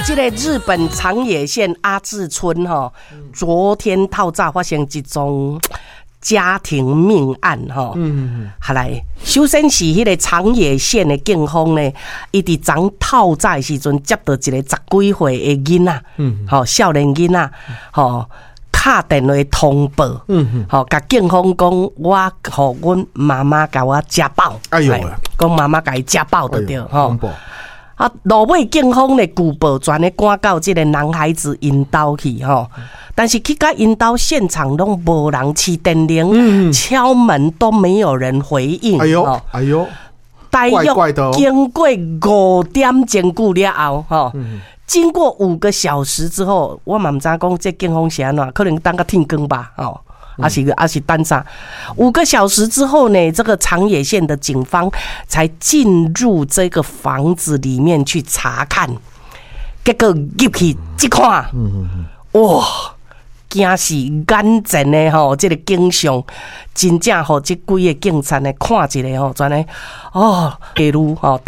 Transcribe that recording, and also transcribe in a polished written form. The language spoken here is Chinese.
这个日本长野县阿志村哈，昨天透早发生一宗家庭命案哈。好来，首先是迄个长野县的警方呢，伊伫昨透早的时阵接到一个10几岁的囡仔，好少年囡仔，好。打电话通报，好，甲警方讲，我互阮妈妈甲我家暴， 哎呦， 讲妈妈甲伊家暴就对，吼。啊，落尾警方咧举报全咧赶到这个男孩子因兜去，吼。但是去到因兜现场拢无人起电铃，敲门都没有人回应， 哎呦，哎呦， 大约经过5点钟久了后，吼。经过5个小时之后，我嘛唔知讲这警方是安怎，可能当个天光吧，哦，还是单啥？5个小时之后呢，这个长野县的警方才进入这个房子里面去查看，结果入去一看，哇！惊死眼前的吼，这个景象真正吼，这几个警察呢看一个吼，全呢哦，例如吼。